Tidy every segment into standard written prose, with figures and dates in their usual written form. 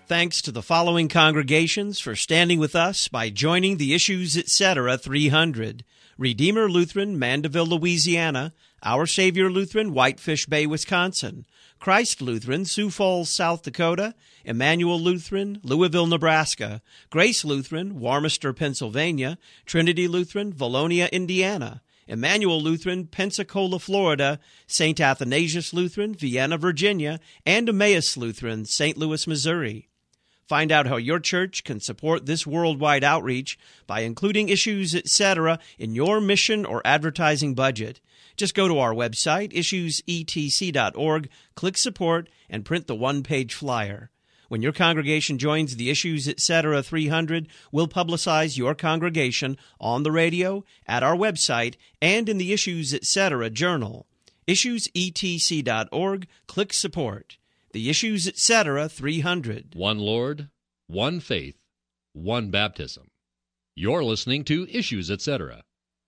Thanks to the following congregations for standing with us by joining the Issues Etc. 300. Redeemer Lutheran, Mandeville, Louisiana. Our Savior Lutheran, Whitefish Bay, Wisconsin. Christ Lutheran, Sioux Falls, South Dakota. Emmanuel Lutheran, Louisville, Nebraska. Grace Lutheran, Warmester, Pennsylvania. Trinity Lutheran, Valonia, Indiana. Emmanuel Lutheran, Pensacola, Florida. St. Athanasius Lutheran, Vienna, Virginia. And Emmaus Lutheran, St. Louis, Missouri. Find out how your church can support this worldwide outreach by including Issues Etc. in your mission or advertising budget. Just go to our website, issuesetc.org, click Support, and print the one-page flyer. When your congregation joins the Issues Etc. 300, we'll publicize your congregation on the radio, at our website, and in the Issues Etc. journal. Issuesetc.org, click Support. The Issues Etc. 300. One Lord, one faith, one baptism. You're listening to Issues Etc.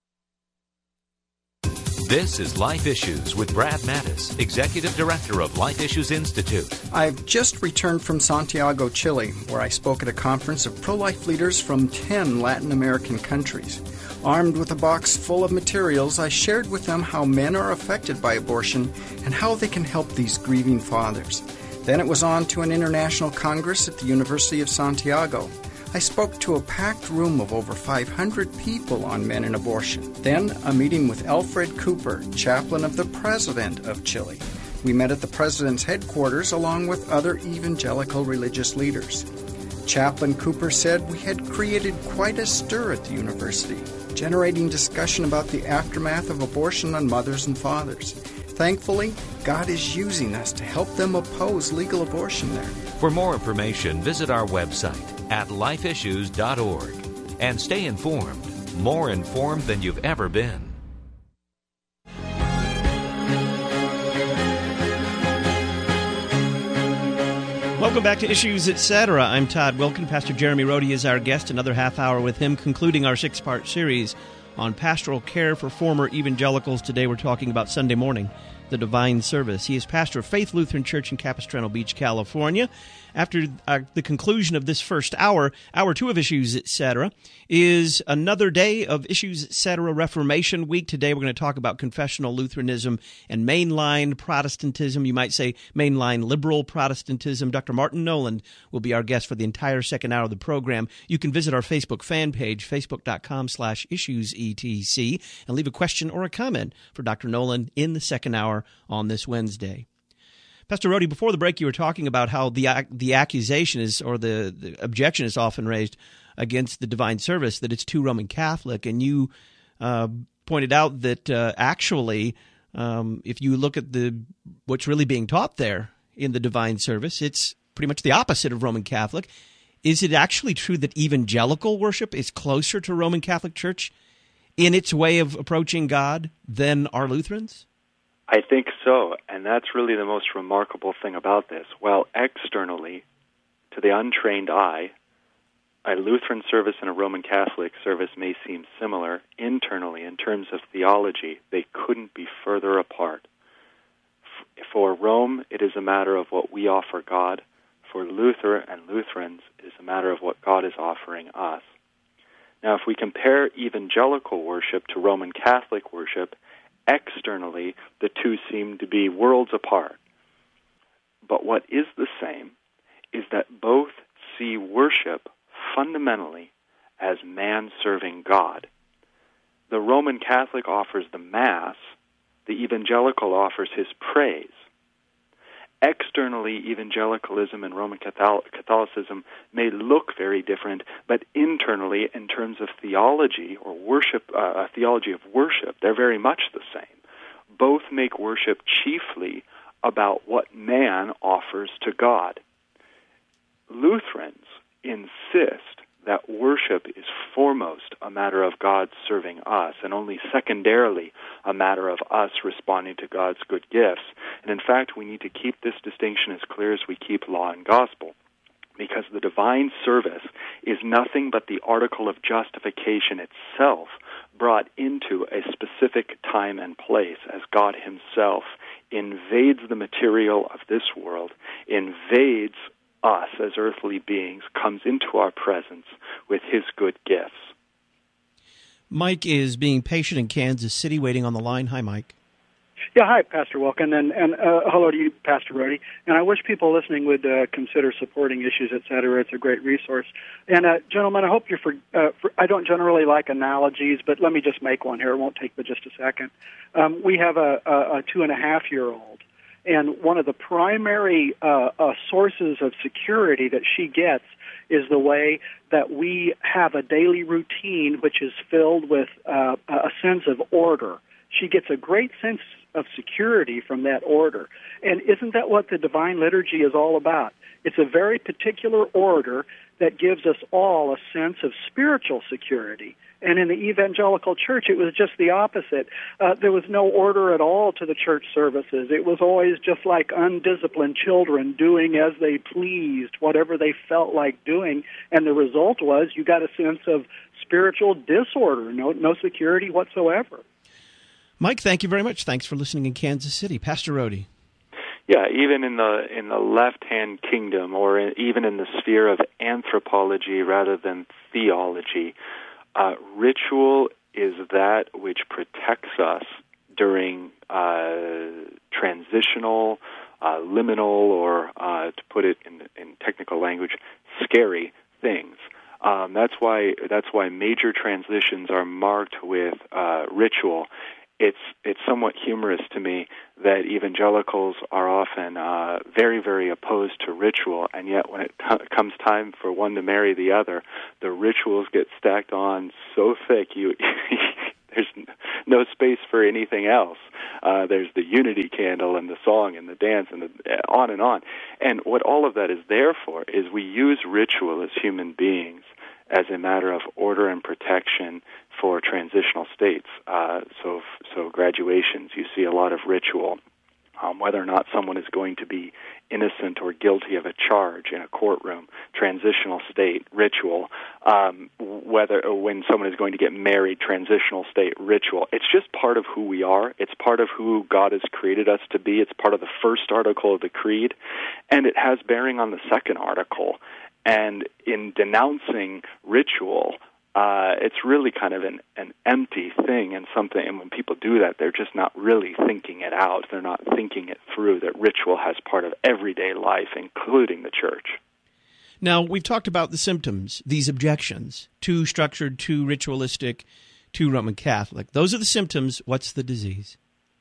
This is Life Issues with Brad Mattis, Executive Director of Life Issues Institute. I've just returned from Santiago, Chile, where I spoke at a conference of pro-life leaders from 10 Latin American countries. Armed with a box full of materials, I shared with them how men are affected by abortion and how they can help these grieving fathers. Then it was on to an international congress at the University of Santiago. I spoke to a packed room of over 500 people on men and abortion. Then a meeting with Alfred Cooper, chaplain of the President of Chile. We met at the President's headquarters along with other evangelical religious leaders. Chaplain Cooper said we had created quite a stir at the university, generating discussion about the aftermath of abortion on mothers and fathers. Thankfully, God is using us to help them oppose legal abortion there. For more information, visit our website at lifeissues.org and stay informed, more informed than you've ever been. Welcome back to Issues Etc. I'm Todd Wilkin. Pastor Jeremy Rhodey is our guest. Another half hour with him, concluding our 6-part series on pastoral care for former evangelicals. Today we're talking about Sunday morning, the divine service. He is pastor of Faith Lutheran Church in Capistrano Beach, California. After the conclusion of this first hour, hour 2 of Issues Etc., is another day of Issues Etc. Reformation Week. Today we're going to talk about confessional Lutheranism and mainline Protestantism. You might say mainline liberal Protestantism. Dr. Martin Noland will be our guest for the entire second hour of the program. You can visit our Facebook fan page, facebook.com/issuesetc, and leave a question or a comment for Dr. Noland in the second hour on this Wednesday. Pastor Rhodey, before the break, you were talking about how the accusation is, or the objection is often raised against the divine service, that it's too Roman Catholic, and you pointed out that actually, if you look at what's really being taught there in the divine service, it's pretty much the opposite of Roman Catholic. Is it actually true that evangelical worship is closer to Roman Catholic Church in its way of approaching God than are Lutherans? I think so, and that's really the most remarkable thing about this. While externally, to the untrained eye, a Lutheran service and a Roman Catholic service may seem similar, internally, in terms of theology, they couldn't be further apart. For Rome, it is a matter of what we offer God. For Luther and Lutherans, it is a matter of what God is offering us. Now, if we compare evangelical worship to Roman Catholic worship, externally, the two seem to be worlds apart. But what is the same is that both see worship fundamentally as man serving God. The Roman Catholic offers the Mass, the evangelical offers his praise. Externally, evangelicalism and Roman Catholicism may look very different, but internally, in terms of theology or worship, theology of worship, they're very much the same. Both make worship chiefly about what man offers to God. Lutherans insist that worship is foremost a matter of God serving us, and only secondarily a matter of us responding to God's good gifts. And in fact, we need to keep this distinction as clear as we keep law and gospel, because the divine service is nothing but the article of justification itself brought into a specific time and place as God himself invades the material of this world, invades us as earthly beings, comes into our presence with his good gifts. Mike is being patient in Kansas City, waiting on the line. Hi, Mike. Yeah, hi, Pastor Wilkin, and hello to you, Pastor Rody. And I wish people listening would consider supporting Issues, Etc. It's a great resource. And gentlemen, I hope I don't generally like analogies, but let me just make one here. It won't take but just a second. We have a 2.5-year-old, and one of the primary sources of security that she gets is the way that we have a daily routine which is filled with a sense of order. She gets a great sense of security from that order. And isn't that what the Divine Liturgy is all about? It's a very particular order that gives us all a sense of spiritual security. And in the evangelical church, it was just the opposite. There was no order at all to the church services. It was always just like undisciplined children doing as they pleased, whatever they felt like doing. And the result was you got a sense of spiritual disorder, no security whatsoever. Mike, thank you very much. Thanks for listening in Kansas City. Pastor Rody. Yeah, even in the left-hand kingdom, or even in the sphere of anthropology rather than theology, ritual is that which protects us during transitional, liminal, or to put it in technical language, scary things. That's why major transitions are marked with ritual. It's somewhat humorous to me that evangelicals are often very, very opposed to ritual, and yet when it comes time for one to marry the other, the rituals get stacked on so thick there's no space for anything else. There's the unity candle and the song and the dance and on and on. And what all of that is there for is we use ritual as human beings as a matter of order and protection for transitional states. So graduations, you see a lot of ritual, whether or not someone is going to be innocent or guilty of a charge in a courtroom, transitional state, ritual, when someone is going to get married, transitional state, ritual. It's just part of who we are. It's part of who God has created us to be. It's part of the first article of the Creed, and it has bearing on the second article. And in denouncing ritual, it's really kind of an empty thing and something. And when people do that, they're just not really thinking it out. They're not thinking it through, that ritual has part of everyday life, including the church. Now, we've talked about the symptoms, these objections, too structured, too ritualistic, too Roman Catholic. Those are the symptoms. What's the disease?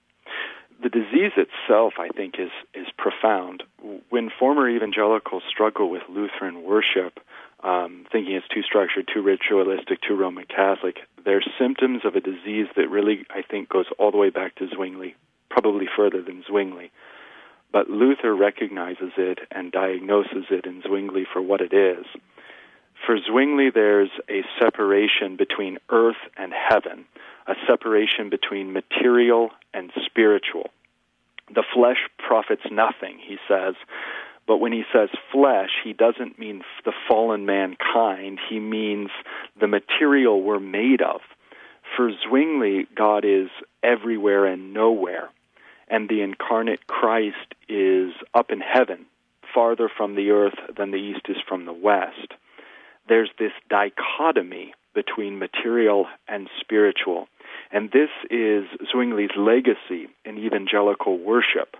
The disease itself, I think, is profound. When former evangelicals struggle with Lutheran worship, thinking it's too structured, too ritualistic, too Roman Catholic, they're symptoms of a disease that really, I think, goes all the way back to Zwingli, probably further than Zwingli. But Luther recognizes it and diagnoses it in Zwingli for what it is. For Zwingli, there's a separation between earth and heaven, a separation between material and spiritual. The flesh profits nothing, he says. But when he says flesh, he doesn't mean the fallen mankind. He means the material we're made of. For Zwingli, God is everywhere and nowhere. And the incarnate Christ is up in heaven, farther from the earth than the east is from the west. There's this dichotomy between material and spiritual. And this is Zwingli's legacy in evangelical worship.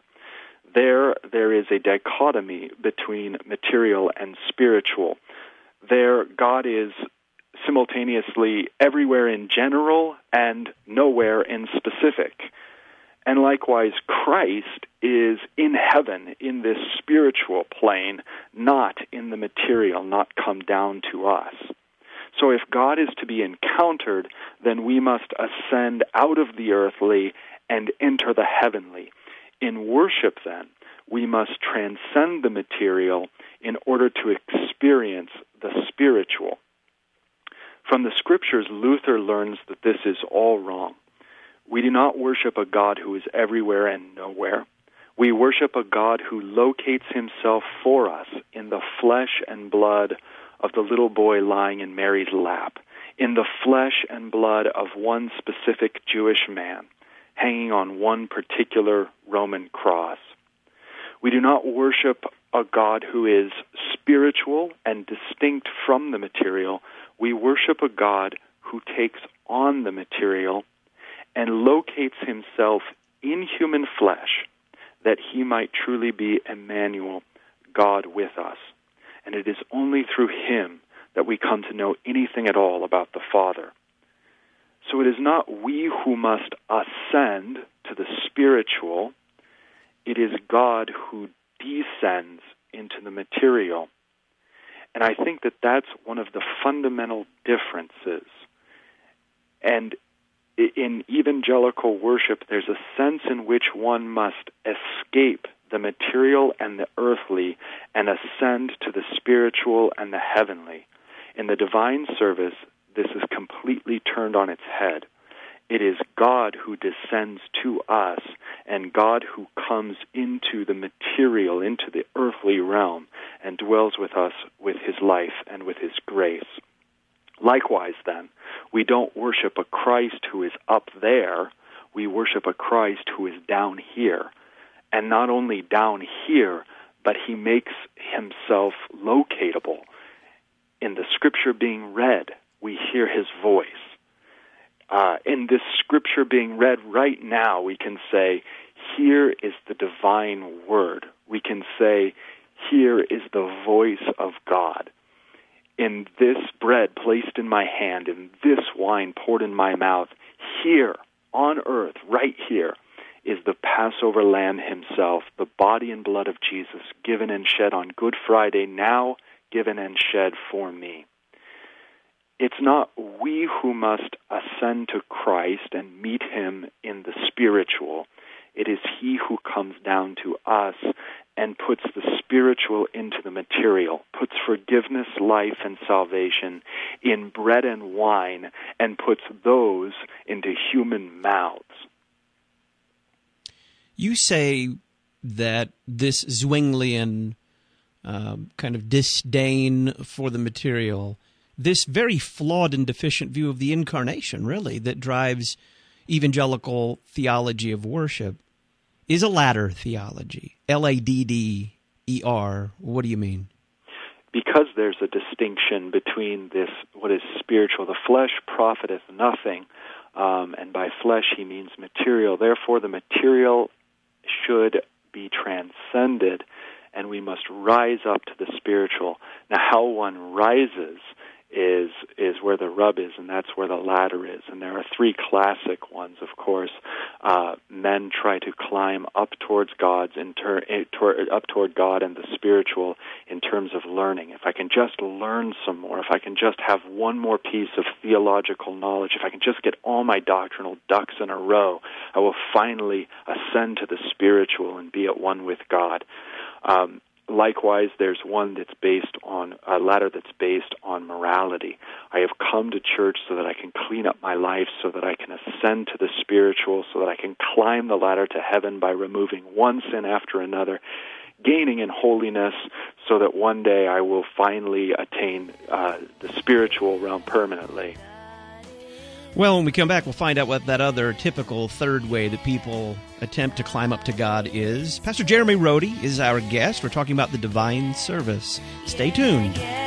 There is a dichotomy between material and spiritual. There, God is simultaneously everywhere in general and nowhere in specific. And likewise, Christ is in heaven, in this spiritual plane, not in the material, not come down to us. So if God is to be encountered, then we must ascend out of the earthly and enter the heavenly. In worship, then, we must transcend the material in order to experience the spiritual. From the Scriptures, Luther learns that this is all wrong. We do not worship a God who is everywhere and nowhere. We worship a God who locates himself for us in the flesh and blood of the little boy lying in Mary's lap, in the flesh and blood of one specific Jewish man hanging on one particular Roman cross. We do not worship a God who is spiritual and distinct from the material, we worship a God who takes on the material and locates himself in human flesh that he might truly be Emmanuel, God with us. And it is only through him that we come to know anything at all about the Father. So it is not we who must ascend to the spiritual. It is God who descends into the material. And I think that that's one of the fundamental differences. And in evangelical worship, there's a sense in which one must escape the material and the earthly and ascend to the spiritual and the heavenly. In the divine service, this is completely turned on its head. It is God who descends to us and God who comes into the material, into the earthly realm, and dwells with us with his life and with his grace. Likewise, then, we don't worship a Christ who is up there. We worship a Christ who is down here. And not only down here, but he makes himself locatable. In the Scripture being read, we hear his voice. In this Scripture being read right now, we can say, here is the divine word. We can say, here is the voice of God. In this bread placed in my hand, in this wine poured in my mouth, here on earth, right here, is the Passover Lamb himself, the body and blood of Jesus, given and shed on Good Friday, now given and shed for me. It's not we who must ascend to Christ and meet him in the spiritual. It is he who comes down to us and puts the spiritual into the material, puts forgiveness, life, and salvation in bread and wine, and puts those into human mouths. You say that this Zwinglian kind of disdain for the material, this very flawed and deficient view of the incarnation, really, that drives evangelical theology of worship, is a ladder theology. Ladder. What do you mean? Because there's a distinction between this, what is spiritual. The flesh profiteth nothing, and by flesh he means material. Therefore, the material should be transcended, and we must rise up to the spiritual. Now, how one rises is where the rub is, and that's where the ladder is. And there are three classic ones, of course. Men try to climb up towards up toward God and the spiritual in terms of learning. If I can just learn some more, if I can just have one more piece of theological knowledge, if I can just get all my doctrinal ducks in a row, I will finally ascend to the spiritual and be at one with God. Likewise, there's one that's based on a ladder that's based on morality. I have come to church so that I can clean up my life, so that I can ascend to the spiritual, so that I can climb the ladder to heaven by removing one sin after another, gaining in holiness, so that one day I will finally attain the spiritual realm permanently. Well, when we come back, we'll find out what that other typical third way that people attempt to climb up to God is. Pastor Jeremy Rode is our guest. We're talking about the divine service. Stay tuned.